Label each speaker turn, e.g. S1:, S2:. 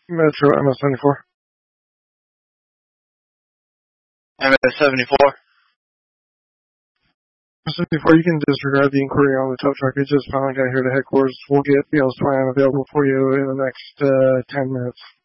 S1: Metro MS-74.
S2: MS-74.
S1: MS-74, you can disregard the inquiry on the tow truck. It just finally got here to headquarters. We'll get BL's plan available for you in the next 10 minutes.